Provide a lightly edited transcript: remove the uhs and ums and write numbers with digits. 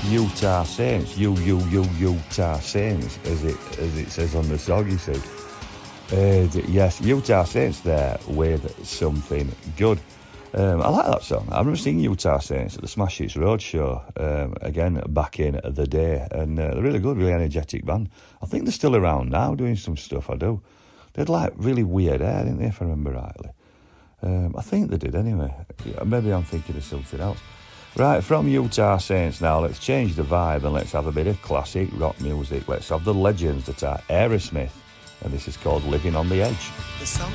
Utah Saints, Utah Saints, as it says on the song, you see. Yes, Utah Saints there with Something Good. I like that song. I remember seeing Utah Saints at the Smash Hits Roadshow, again, back in the day, and they're really good, really energetic band. I think they're still around now doing some stuff, I do. They had like really weird hair, didn't they, if I remember rightly? I think they did anyway. Maybe I'm thinking of something else. Right, from Utah Saints now, let's change the vibe and let's have a bit of classic rock music. Let's have the legends that are Aerosmith, and this is called Living on the Edge. There's something